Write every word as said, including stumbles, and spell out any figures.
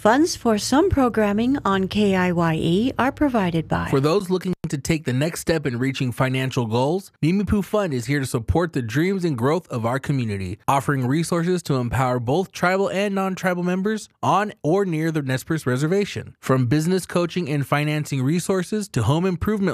Funds for some programming on K I Y E are provided by. For those looking to take the next step in reaching financial goals, Mimipu Fund is here to support the dreams and growth of our community, offering resources to empower both tribal and non-tribal members on or near the Nez Perce Reservation. From business coaching and financing resources to home improvement